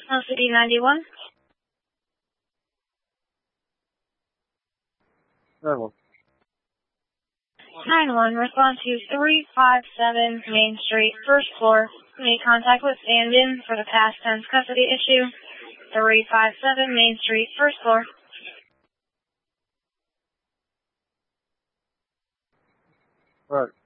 LCD 91. 9-1. 9-1, respond to 357 Main Street, first floor. Made contact with stand-in for the past tense custody issue. 357 Main Street, first floor. Right.